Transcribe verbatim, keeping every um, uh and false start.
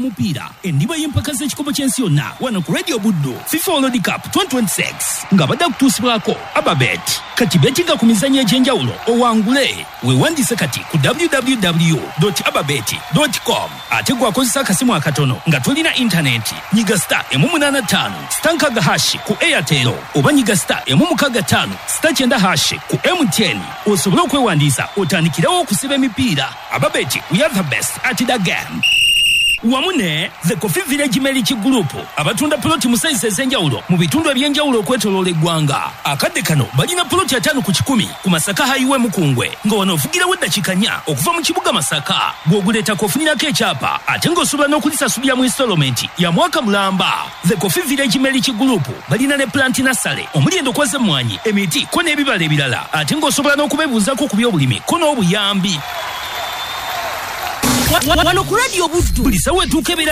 mupiira endiba y'empaka z'ekikopo ky'ensi yonna wano ku Radio Buddu FIFA World Cup twenty twenty-six nga badda kutuusibwako Ababet. Kati betinga ku mizannyo egy'enjawulo owangule weewandiise kati ku w w w dot ababet dot com ate gwakozesa akasimu akatono nga tolina intaneti nyiga star emu munaana ttaano star nkaaga hashi ku Airtel oba nyiga star emu mukaaga ttaano star kyenda hashi ku M T N osobole okwewandiisa otandikirawo okusiba emipiira. Ababet, we are the best at the game. Wamune the Coffee Village Meliki Group abatunda ploti mu size ez'enjawulo mu bitundu eby'enjawulo okwetoloola eggwanga. Akadde kano balina ploti ataano ku kikumi ku Masaka Highway Mukungwe nga wanoofugirawo eddakiika nnya okuva mu kibuga Masaka. Bw'oguleetako ofunirako ekyapa ate ng'osobola n'okulisasubira mu installment ya mwaka mulamba. The Coffee Village Meliki Group balina ne plant nursery omuli endokwa z'emmwanyi, emiti ko n'ebibala ebirala ate ng'osobola n'okubeebuuzaako ku by'obulimi ko n'obuyambi. Wano ku Radio Buddu buli sawa etuuka